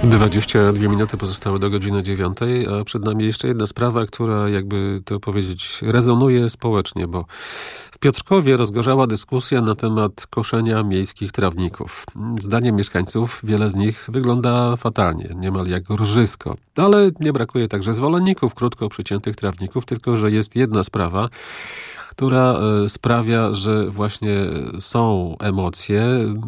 22 minuty pozostały do godziny 9, a przed nami jeszcze jedna sprawa, która, jakby to powiedzieć, rezonuje społecznie, bo w Piotrkowie rozgorzała dyskusja na temat koszenia miejskich trawników. Zdaniem mieszkańców wiele z nich wygląda fatalnie, niemal jak rżysko. Ale nie brakuje także zwolenników krótko przyciętych trawników, tylko że jest jedna sprawa, która sprawia, że właśnie są emocje.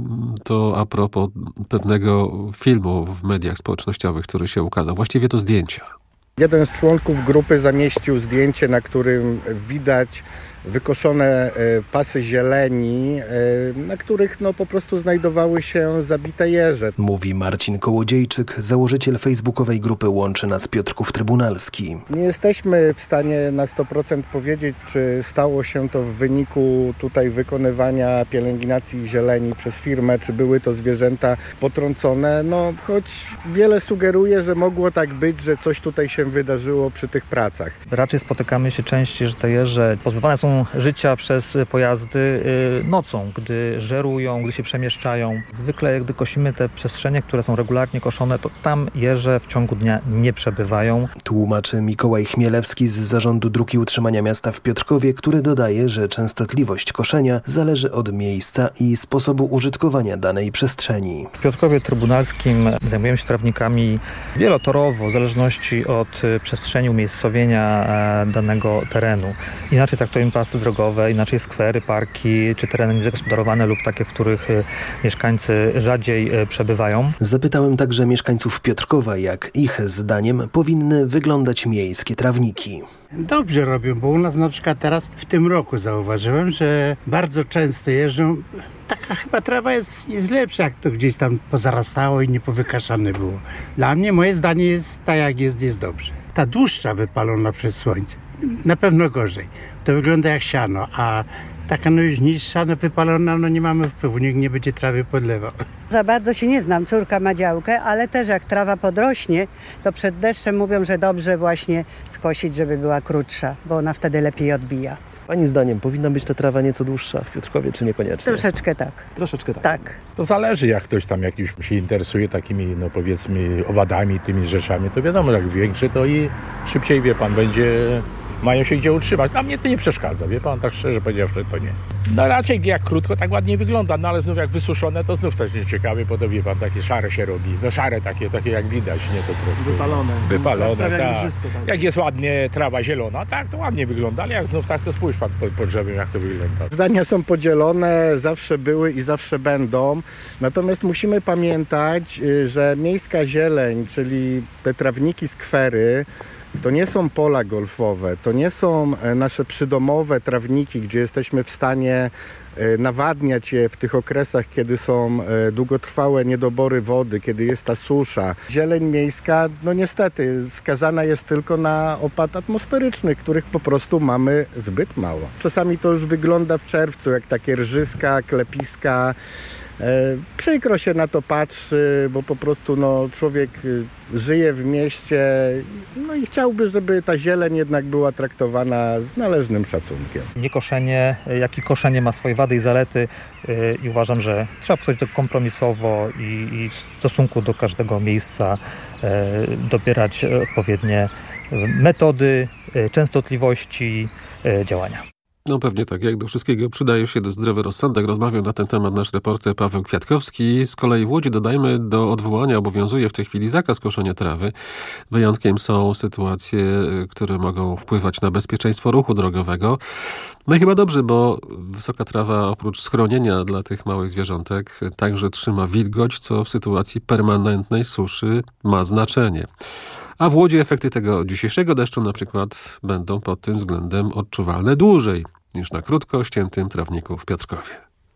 To a propos pewnego filmu w mediach społecznościowych, który się ukazał. Właściwie to zdjęcia. Jeden z członków grupy zamieścił zdjęcie, na którym widać wykoszone pasy zieleni, na których po prostu znajdowały się zabite jeże. Mówi Marcin Kołodziejczyk, założyciel facebookowej grupy Łączy Nas Piotrków Trybunalski. Nie jesteśmy w stanie na 100% powiedzieć, czy stało się to w wyniku tutaj wykonywania pielęgnacji zieleni przez firmę, czy były to zwierzęta potrącone. Choć wiele sugeruje, że mogło tak być, że coś tutaj się wydarzyło przy tych pracach. Raczej spotykamy się częściej, że te jeże pozbywane są życia przez pojazdy nocą, gdy żerują, gdy się przemieszczają. Zwykle, gdy kosimy te przestrzenie, które są regularnie koszone, to tam jeże w ciągu dnia nie przebywają. Tłumaczy Mikołaj Chmielewski z Zarządu Dróg i Utrzymania Miasta w Piotrkowie, który dodaje, że częstotliwość koszenia zależy od miejsca i sposobu użytkowania danej przestrzeni. W Piotrkowie Trybunalskim zajmujemy się trawnikami wielotorowo, w zależności od przestrzeni umiejscowienia danego terenu. Inaczej traktujemy pasy drogowe, inaczej skwery, parki czy tereny niezagospodarowane lub takie, w których mieszkańcy rzadziej przebywają. Zapytałem także mieszkańców Piotrkowa, jak ich zdaniem powinny wyglądać miejskie trawniki. Dobrze robią, bo u nas na przykład teraz w tym roku zauważyłem, że bardzo często jeżdżą. Taka chyba trawa jest lepsza, jak to gdzieś tam pozarastało i nie powykaszane było. Dla mnie moje zdanie jest tak, jak jest dobrze. Ta dłuższa wypalona przez słońce, na pewno gorzej. To wygląda jak siano, a taka już niższa, wypalona, nie mamy wpływu, nikt nie będzie trawy podlewał. Za bardzo się nie znam, córka ma działkę, ale też jak trawa podrośnie, to przed deszczem mówią, że dobrze właśnie skosić, żeby była krótsza, bo ona wtedy lepiej odbija. Pani zdaniem powinna być ta trawa nieco dłuższa w Piotrkowie, czy niekoniecznie? Troszeczkę tak. Troszeczkę tak. Tak. To zależy, jak ktoś tam jakiś się interesuje takimi, powiedzmy, owadami, tymi rzeczami, to wiadomo, jak większy, to i szybciej, wie pan, mają się gdzie utrzymać. A mnie to nie przeszkadza, wie pan, tak szczerze powiedziawszy, to nie. Raczej jak krótko, tak ładnie wygląda, ale znów jak wysuszone, to znów też nieciekawe, bo to wie pan, takie szare się robi. Szare takie jak widać, nie po prostu. Wypalone, tak. Jak jest ładnie trawa zielona, tak, to ładnie wygląda, ale jak znów tak, to spójrz pan pod drzewem, jak to wygląda. Zdania są podzielone, zawsze były i zawsze będą. Natomiast musimy pamiętać, że miejska zieleń, czyli te trawniki, skwery, to nie są pola golfowe, to nie są nasze przydomowe trawniki, gdzie jesteśmy w stanie nawadniać je w tych okresach, kiedy są długotrwałe niedobory wody, kiedy jest ta susza. Zieleń miejska, niestety, skazana jest tylko na opad atmosferyczny, których po prostu mamy zbyt mało. Czasami to już wygląda w czerwcu, jak takie rżyska, klepiska. Przykro się na to patrzy, bo po prostu człowiek żyje w mieście i chciałby, żeby ta zieleń jednak była traktowana z należnym szacunkiem. Niekoszenie, jak i koszenie ma swoje wady i zalety i uważam, że trzeba podchodzić to kompromisowo i w stosunku do każdego miejsca dobierać odpowiednie metody, częstotliwości działania. Pewnie tak, jak do wszystkiego przydaje się zdrowy rozsądek. Rozmawiał na ten temat nasz reporter Paweł Kwiatkowski. Z kolei w Łodzi, dodajmy, do odwołania obowiązuje w tej chwili zakaz koszenia trawy. Wyjątkiem są sytuacje, które mogą wpływać na bezpieczeństwo ruchu drogowego. I chyba dobrze, bo wysoka trawa oprócz schronienia dla tych małych zwierzątek także trzyma wilgoć, co w sytuacji permanentnej suszy ma znaczenie. A w Łodzi efekty tego dzisiejszego deszczu na przykład będą pod tym względem odczuwalne dłużej niż na krótko ściętym trawniku w Piotrkowie.